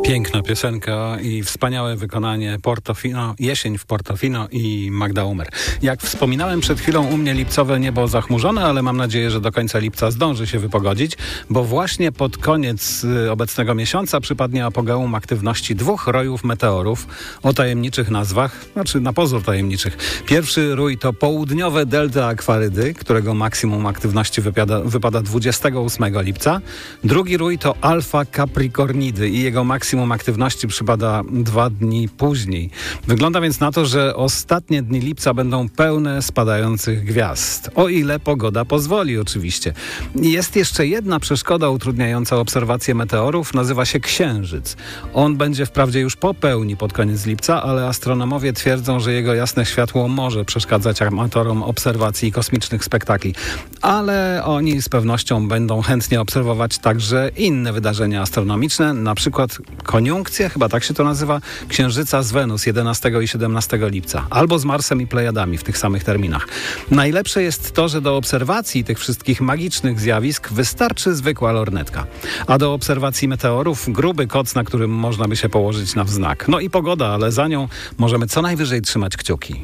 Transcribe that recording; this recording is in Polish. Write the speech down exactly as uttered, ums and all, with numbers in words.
Piękna piosenka i wspaniałe wykonanie Portofino, Jesień w Portofino i Magda Umer. Jak wspominałem przed chwilą, u mnie lipcowe niebo zachmurzone, ale mam nadzieję, że do końca lipca zdąży się wypogodzić, bo właśnie pod koniec obecnego miesiąca przypadnie apogeum aktywności dwóch rojów meteorów o tajemniczych nazwach, znaczy na pozór tajemniczych. Pierwszy rój to południowe Delta Aquarydy, którego maksimum aktywności wypada, wypada dwudziestego ósmego lipca. Drugi rój to Alfa Capricornidy i jego maksimum aktywności przypada dwa dni później. Wygląda więc na to, że ostatnie dni lipca będą pełne spadających gwiazd. O ile pogoda pozwoli oczywiście. Jest jeszcze jedna przeszkoda utrudniająca obserwację meteorów, nazywa się Księżyc. On będzie wprawdzie już po pełni pod koniec lipca, ale astronomowie twierdzą, że jego jasne światło może przeszkadzać amatorom obserwacji kosmicznych spektakli. Ale oni z pewnością będą chętnie obserwować także inne wydarzenia astronomiczne, na przykład koniunkcję, chyba tak się to nazywa, Księżyca z Wenus jedenastego i siedemnastego lipca, albo z Marsem i Plejadami w tych samych terminach. Najlepsze jest to, że do obserwacji tych wszystkich magicznych zjawisk wystarczy zwykła lornetka, a do obserwacji meteorów gruby koc, na którym można by się położyć na wznak. No i pogoda, ale za nią możemy co najwyżej trzymać kciuki.